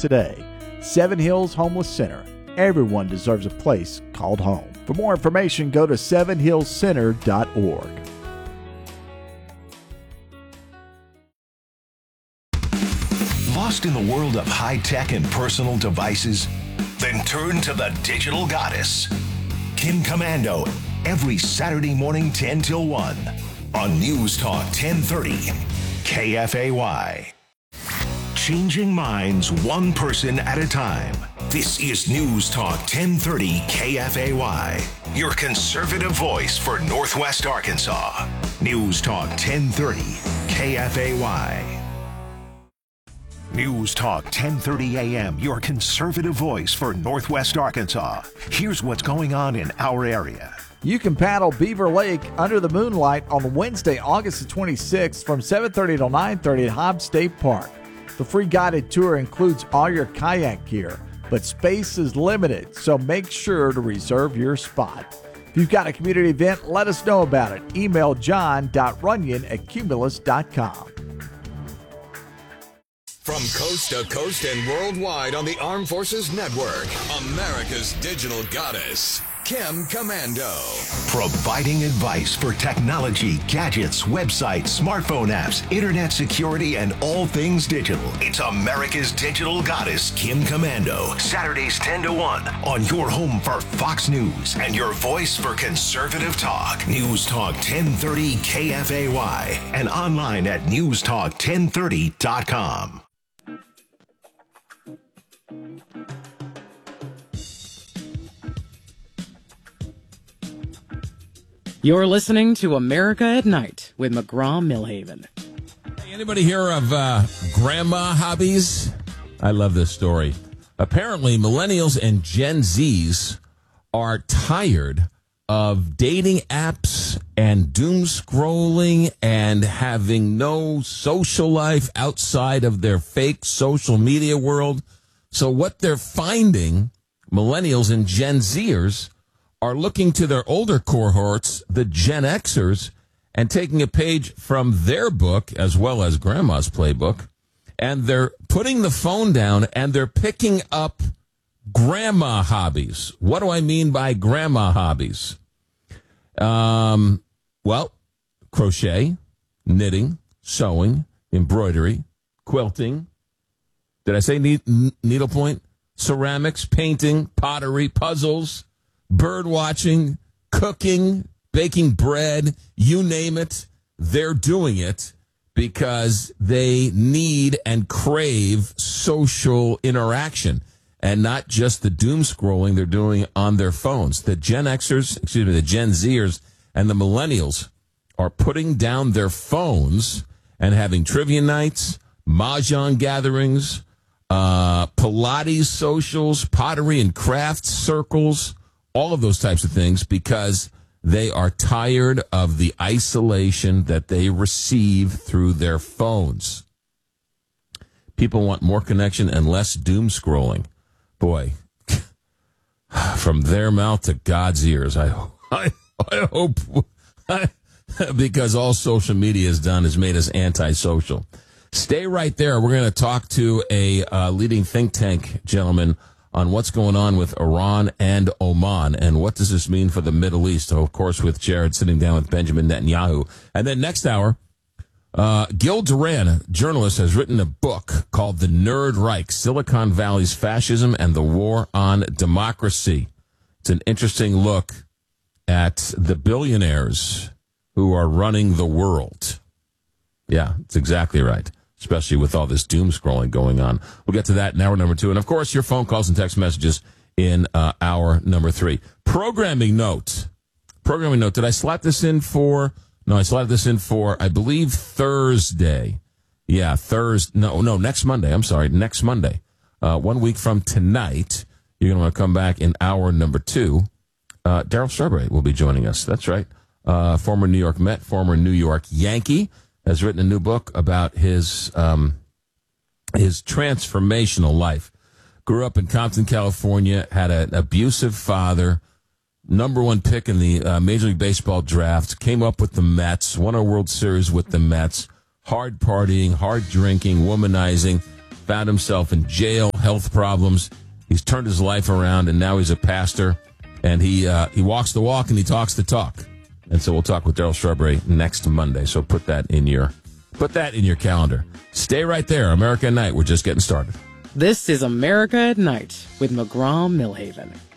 today. Seven Hills Homeless Center. Everyone deserves a place called home. For more information, go to sevenhillscenter.org. Lost in the world of high-tech and personal devices? Then turn to the Digital Goddess, Kim Komando, every Saturday morning 10 till 1 on News Talk 1030 KFAY. Changing minds one person at a time. This is News Talk 1030 KFAY, your conservative voice for Northwest Arkansas. News Talk 1030 KFAY. News Talk 1030 AM, your conservative voice for Northwest Arkansas. Here's what's going on in our area. You can paddle Beaver Lake under the moonlight on Wednesday, August the 26th from 7:30 till 9:30 at Hobbs State Park. The free guided tour includes all your kayak gear, but space is limited, so make sure to reserve your spot. If you've got a community event, let us know about it. Email john.runyon@cumulus.com. From coast to coast and worldwide on the Armed Forces Network, America's Digital Goddess, Kim Komando. Providing advice for technology, gadgets, websites, smartphone apps, internet security, and all things digital. It's America's Digital Goddess, Kim Komando. Saturdays 10 to 1 on your home for Fox News and your voice for conservative talk. News Talk 1030 KFAY and online at newstalk1030.com. You're listening to America at Night with McGraw-Millhaven. Hey, anybody hear of grandma hobbies? I love this story. Apparently, millennials and Gen Zs are tired of dating apps and doom scrolling and having no social life outside of their fake social media world. So what they're finding, millennials and Gen Zers, are looking to their older cohorts, the Gen Xers, and taking a page from their book, as well as Grandma's playbook, and they're putting the phone down and they're picking up grandma hobbies. What do I mean by grandma hobbies? Well, crochet, knitting, sewing, embroidery, quilting. Did I say needlepoint? Ceramics, painting, pottery, puzzles, bird watching, cooking, baking bread, you name it. They're doing it because they need and crave social interaction and not just the doom scrolling they're doing on their phones. The Gen Xers, the Gen Zers and the millennials are putting down their phones and having trivia nights, mahjong gatherings, Pilates socials, pottery and craft circles, all of those types of things because they are tired of the isolation that they receive through their phones. People want more connection and less doom scrolling. Boy, from their mouth to God's ears, I hope, because all social media has done is made us antisocial. Stay right there. We're going to talk to a leading think tank gentleman on what's going on with Iran and Oman, and what does this mean for the Middle East. So, of course, with Jared sitting down with Benjamin Netanyahu. And then next hour, Gil Duran, a journalist, has written a book called The Nerd Reich, Silicon Valley's Fascism and the War on Democracy. It's an interesting look at the billionaires who are running the world. Yeah, it's exactly right. Especially with all this doom scrolling going on. We'll get to that in hour number 2. And, of course, your phone calls and text messages in hour number 3. Programming note. Did I slot this in for? No, I slotted this in for, I believe, Thursday. Yeah, Thursday. No, next Monday. I'm sorry, next Monday. 1 week from tonight, you're going to want to come back in hour number 2. Darryl Strawberry will be joining us. That's right. Former New York Met, former New York Yankee, has written a new book about his transformational life. Grew up in Compton, California, had an abusive father, number 1 pick in the Major League Baseball draft, came up with the Mets, won a World Series with the Mets, hard partying, hard drinking, womanizing, found himself in jail, health problems. He's turned his life around, and now he's a pastor. And he walks the walk and he talks the talk. And so we'll talk with Darryl Strawberry next Monday. So put that in your calendar. Stay right there. America at Night. We're just getting started. This is America at Night with McGraw Milhaven.